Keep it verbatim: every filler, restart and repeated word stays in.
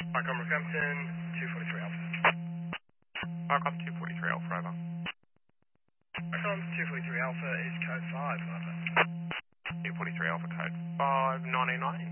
Markham Rockhampton, two forty-three Alpha. Markham two forty-three Alpha, over. Markham two forty-three Alpha is code five, over. two forty-three Alpha, code five, nine oh nine.